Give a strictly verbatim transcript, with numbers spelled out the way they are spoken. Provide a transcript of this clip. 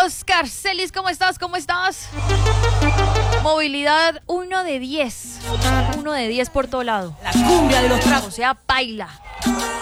Oscar Celis, ¿cómo estás? ¿Cómo estás? Movilidad uno de diez. uno de diez por todo lado. La cumbia de los tragos. O sea, paila.